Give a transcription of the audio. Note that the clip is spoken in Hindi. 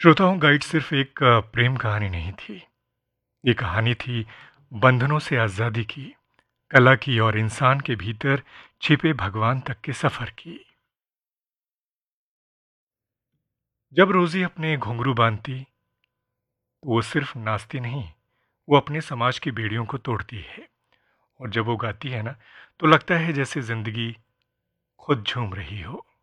श्रोताओं, गाइड सिर्फ एक प्रेम कहानी नहीं थी। ये कहानी थी बंधनों से आज़ादी की, कला की और इंसान के भीतर छिपे भगवान तक के सफ़र की। जब रोज़ी अपने घुंघरू बांधती तो वो सिर्फ नाचती नहीं, वो अपने समाज की बेड़ियों को तोड़ती है। और जब वो गाती है ना, तो लगता है जैसे ज़िंदगी खुद झूम रही हो।